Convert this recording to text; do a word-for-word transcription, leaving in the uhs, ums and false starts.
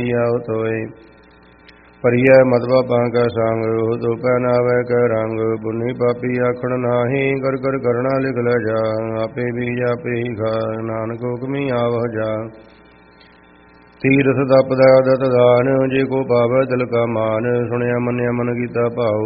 ਹੋਈਆ ਉਤੋਏ। ਪਰਿਐ ਮਤਵਾ ਪਾਂਕੈ ਸੰਗ ਹੁ ਪੈ ਨਾਵੈ ਕੈ ਰੰਗ। ਪੁੰਨੀ ਪਾਪੀ ਆਖਣ ਨਾਹੀ ਕਰ ਕਰ ਕਰਣਾ ਲਿਖ ਲੈ ਜਾ। ਆਪੇ ਬੀਜ ਆਪੇ ਹੀ ਖਾ ਨਾਨਕ ਹੁਕਮੀ ਆਵਹ ਜਾ। ਤੀਰਥ ਤਪ ਦਾ ਦਤ ਦਾਨ ਜੇ ਕੋ ਪਾਵੈ ਤਿਲ ਕਾ ਮਾਨ। ਸੁਣਿਆ ਮੰਨਿਆ ਮਨ ਕੀਤਾ ਭਾਉ